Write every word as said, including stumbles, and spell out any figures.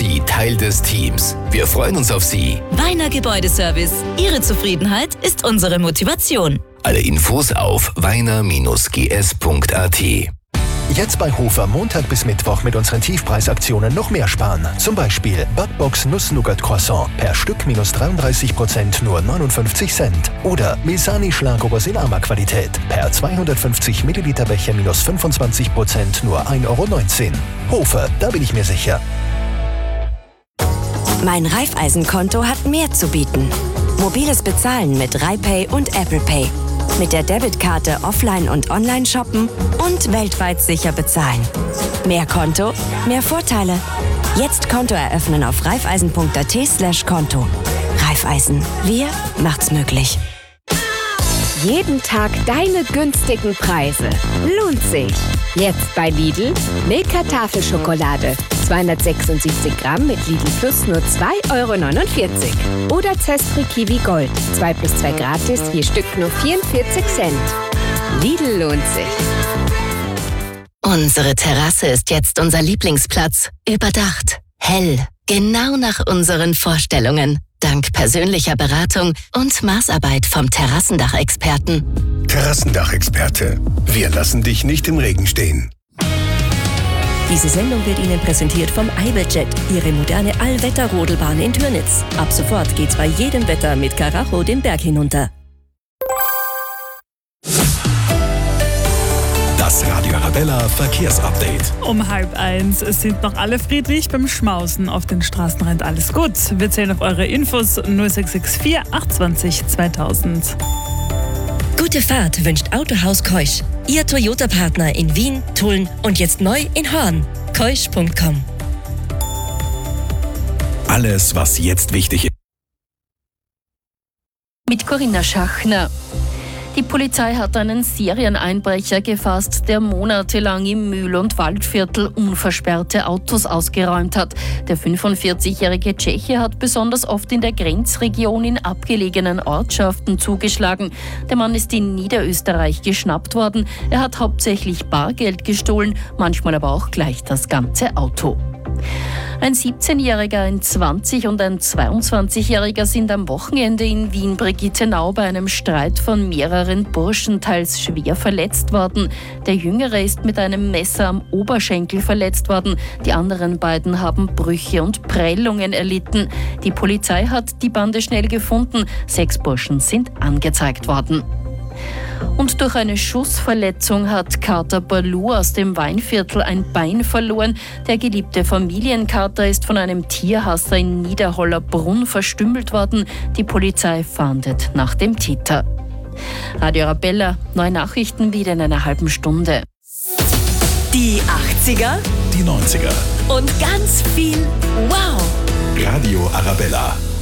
Sie Teil des Teams. Wir freuen uns auf Sie. Weiner Gebäudeservice. Ihre Zufriedenheit ist unsere Motivation. Alle Infos auf weiner Bindestrich g s punkt a t. Jetzt bei Hofer Montag bis Mittwoch mit unseren Tiefpreisaktionen noch mehr sparen. Zum Beispiel Butbox Nuss-Nougat-Croissant per Stück minus dreiunddreißig Prozent nur neunundfünfzig Cent. Oder Milsani Schlagobers in Ama-Qualität per zweihundertfünfzig Milliliter Becher minus fünfundzwanzig Prozent nur ein Euro neunzehn. Hofer, da bin ich mir sicher. Mein Raiffeisen-Konto hat mehr zu bieten. Mobiles Bezahlen mit RaiPay und Apple Pay. Mit der Debitkarte offline und online shoppen und weltweit sicher bezahlen. Mehr Konto, mehr Vorteile. Jetzt Konto eröffnen auf raiffeisen punkt a t slash Konto. Raiffeisen, wir macht's möglich. Jeden Tag deine günstigen Preise. Lohnt sich. Jetzt bei Lidl Milka Tafelschokolade. zweihundertsechsundsiebzig Gramm mit Lidl Plus nur zwei Euro neunundvierzig. Oder Zespri Kiwi Gold. zwei plus zwei gratis, je Stück nur vierundvierzig Cent. Lidl lohnt sich. Unsere Terrasse ist jetzt unser Lieblingsplatz. Überdacht, hell, genau nach unseren Vorstellungen. Dank persönlicher Beratung und Maßarbeit vom Terrassendachexperten. Terrassendachexperte. Wir lassen dich nicht im Regen stehen. Diese Sendung wird Ihnen präsentiert vom Iberjet, Ihre moderne Allwetter-Rodelbahn in Türnitz. Ab sofort geht's bei jedem Wetter mit Karacho den Berg hinunter. Das Radio Arabella Verkehrsupdate. Um halb eins sind noch alle friedlich beim Schmausen. Auf den Straßen rennt alles gut. Wir zählen auf eure Infos null sechs sechs vier acht zwei null zweitausend. Gute Fahrt wünscht Autohaus Keusch. Ihr Toyota-Partner in Wien, Tulln und jetzt neu in Horn. keusch punkt com. Alles, was jetzt wichtig ist. Mit Corinna Schachner. Die Polizei hat einen Serieneinbrecher gefasst, der monatelang im Mühl- und Waldviertel unversperrte Autos ausgeräumt hat. Der fünfundvierzigjährige Tscheche hat besonders oft in der Grenzregion in abgelegenen Ortschaften zugeschlagen. Der Mann ist in Niederösterreich geschnappt worden. Er hat hauptsächlich Bargeld gestohlen, manchmal aber auch gleich das ganze Auto. Ein siebzehnjähriger, ein zwanzig- und ein zweiundzwanzigjähriger sind am Wochenende in Wien-Brigittenau bei einem Streit von mehreren Burschen teils schwer verletzt worden. Der Jüngere ist mit einem Messer am Oberschenkel verletzt worden. Die anderen beiden haben Brüche und Prellungen erlitten. Die Polizei hat die Bande schnell gefunden. Sechs Burschen sind angezeigt worden. Und durch eine Schussverletzung hat Kater Balu aus dem Weinviertel ein Bein verloren. Der geliebte Familienkater ist von einem Tierhasser in Niederhollerbrunn verstümmelt worden. Die Polizei fahndet nach dem Täter. Radio Arabella, neue Nachrichten wieder in einer halben Stunde. Die achtziger Die neunziger. und ganz viel Wow. Radio Arabella.